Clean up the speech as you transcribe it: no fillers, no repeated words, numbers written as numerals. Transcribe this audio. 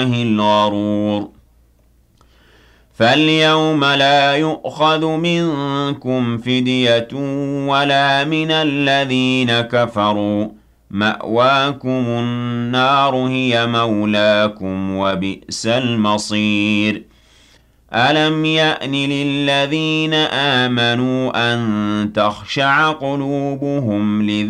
الغرور فاليوم لا يؤخذ منكم فدية ولا من الذين كفروا مأواكم النار هي مولاكم وبئس المصير ألم يأن للذين آمنوا أن تخشع قلوبهم لذكر